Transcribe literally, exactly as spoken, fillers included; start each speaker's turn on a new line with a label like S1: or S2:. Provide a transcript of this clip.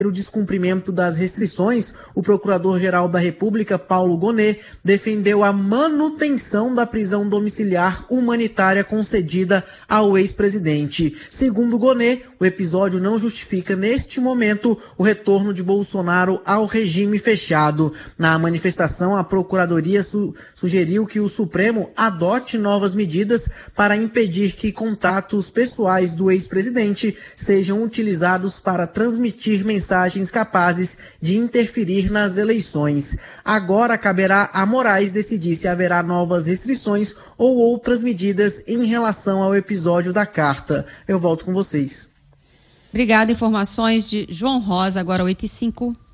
S1: o descumprimento das restrições, o Procurador-Geral da República, Paulo Gonet, defendeu a manutenção da prisão domiciliar humanitária concedida ao ex-presidente. Segundo Gonet, o episódio não justifica, neste momento, o retorno de Bolsonaro ao regime fechado. Na manifestação, a Procuradoria su- sugeriu que o Supremo adote novas medidas para impedir que contatos pessoais do ex-presidente sejam utilizados para transmitir mensagens mensagens capazes de interferir nas eleições. Agora caberá a Moraes decidir se haverá novas restrições ou outras medidas em relação ao episódio da carta. Eu volto com vocês.
S2: Obrigada, informações de João Rosa, agora oito e cinco.